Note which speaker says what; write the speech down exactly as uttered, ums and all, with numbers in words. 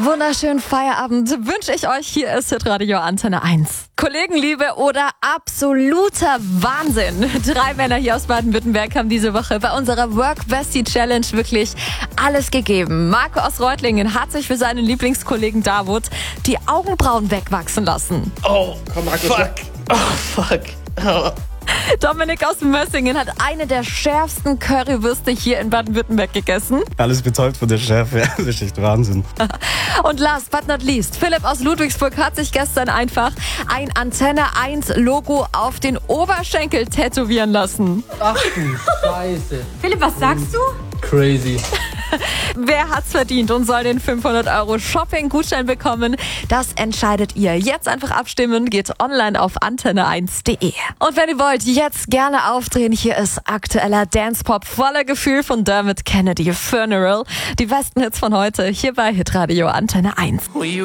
Speaker 1: wunderschönen Feierabend wünsche ich euch. Hier ist Hitradio Antenne eins. Kollegenliebe oder absoluter Wahnsinn. Drei Männer hier aus Baden-Württemberg haben diese Woche bei unserer Work Bestie Challenge wirklich alles gegeben. Marco aus Reutlingen hat sich für seinen Lieblingskollegen Davut die Augenbrauen wegwachsen lassen.
Speaker 2: Oh, komm, Marco, fuck. Oh, fuck. Oh.
Speaker 1: Dominik aus Mössingen hat eine der schärfsten Currywürste hier in Baden-Württemberg gegessen.
Speaker 3: Alles betäubt von der Schärfe, das ist echt Wahnsinn.
Speaker 1: Und last but not least, Philipp aus Ludwigsburg hat sich gestern einfach ein Antenne eins Logo auf den Oberschenkel tätowieren lassen.
Speaker 4: Ach du Scheiße.
Speaker 5: Philipp, was sagst du?
Speaker 4: Crazy.
Speaker 1: Wer hat's verdient und soll den fünfhundert Euro Shopping-Gutschein bekommen? Das entscheidet ihr. Jetzt einfach abstimmen, geht online auf antenne eins punkt de. Und wenn ihr wollt, jetzt gerne aufdrehen. Hier ist aktueller Dance-Pop voller Gefühl von Dermot Kennedy, Funeral. Die besten Hits von heute hier bei Hitradio Antenne eins.